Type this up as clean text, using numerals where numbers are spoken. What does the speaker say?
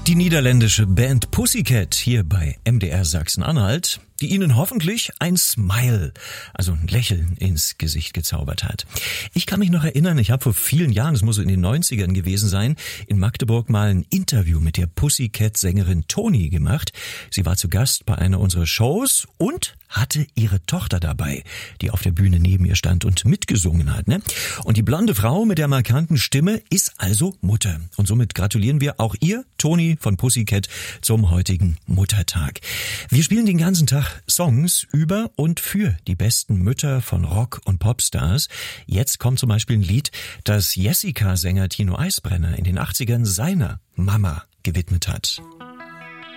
Die niederländische Band Pussycat hier bei MDR Sachsen-Anhalt, die Ihnen hoffentlich ein Smile, also ein Lächeln ins Gesicht gezaubert hat. Ich kann mich noch erinnern, ich habe vor vielen Jahren, es muss so in den 90ern gewesen sein, in Magdeburg mal ein Interview mit der Pussycat-Sängerin Toni gemacht. Sie war zu Gast bei einer unserer Shows und hatte ihre Tochter dabei, die auf der Bühne neben ihr stand und mitgesungen hat, ne? Und die blonde Frau mit der markanten Stimme ist also Mutter. Und somit gratulieren wir auch ihr, Toni von Pussycat, zum heutigen Muttertag. Wir spielen den ganzen Tag Songs über und für die besten Mütter von Rock- und Popstars. Jetzt kommt zum Beispiel ein Lied, das Jessica-Sänger Tino Eisbrenner in den 80ern seiner Mama gewidmet hat.